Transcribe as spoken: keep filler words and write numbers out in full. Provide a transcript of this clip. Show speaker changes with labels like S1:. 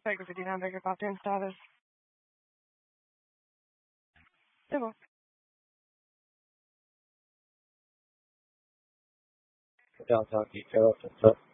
S1: Säkert för dina bägge patentstatus. Det var.
S2: Ja, tack. Jag har